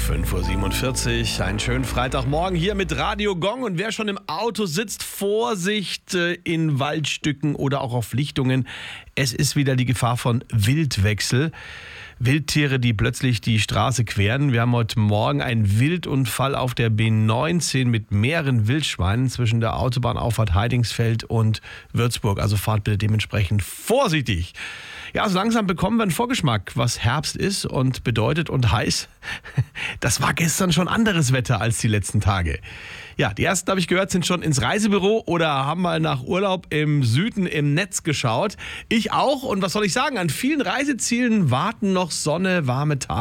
5:47 Uhr, einen schönen Freitagmorgen hier mit Radio Gong. Und wer schon im Auto sitzt, Vorsicht in Waldstücken oder auch auf Lichtungen. Es ist wieder die Gefahr von Wildwechsel. Wildtiere, die plötzlich die Straße queren. Wir haben heute Morgen einen Wildunfall auf der B19 mit mehreren Wildschweinen zwischen der Autobahnauffahrt Heidingsfeld und Würzburg. Also fahrt bitte dementsprechend vorsichtig. Ja, so langsam bekommen wir einen Vorgeschmack, was Herbst ist und bedeutet und heiß. Das war gestern schon anderes Wetter als die letzten Tage. Ja, die ersten, habe ich gehört, sind schon ins Reisebüro oder haben mal nach Urlaub im Süden im Netz geschaut. Ich auch. Und was soll ich sagen? An vielen Reisezielen warten noch Sonne, warme Tage.